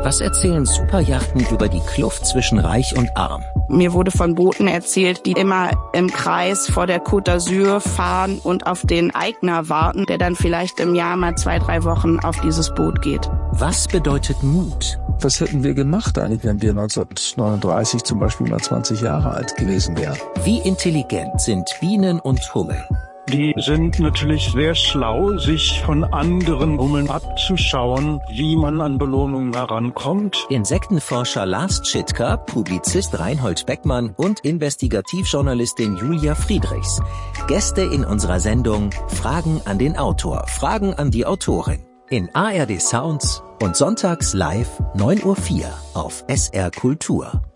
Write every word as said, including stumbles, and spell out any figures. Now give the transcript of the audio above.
Was erzählen Superyachten über die Kluft zwischen Reich und Arm? Mir wurde von Booten erzählt, die immer im Kreis vor der Côte d'Azur fahren und auf den Eigner warten, der dann vielleicht im Jahr mal zwei, drei Wochen auf dieses Boot geht. Was bedeutet Mut? Was hätten wir gemacht eigentlich, wenn wir neunzehnhundertneununddreißig zum Beispiel mal zwanzig Jahre alt gewesen wären? Wie intelligent sind Bienen und Hummeln? Die sind natürlich sehr schlau, sich von anderen Hummeln abzuschauen, wie man an Belohnungen herankommt. Insektenforscher Lars Tschitka, Publizist Reinhold Beckmann und Investigativjournalistin Julia Friedrichs. Gäste in unserer Sendung Fragen an den Autor, Fragen an die Autorin. In A R D Sounds und sonntags live neun Uhr vier auf S R Kultur.